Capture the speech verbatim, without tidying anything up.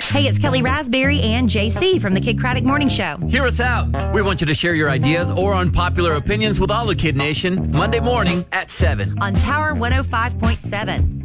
Hey, it's Kelly Raspberry and J C from the Kid Craddock Morning Show. Hear us out. We want you to share your ideas or unpopular opinions with all the Kid Nation Monday morning at seven on Power one oh five point seven.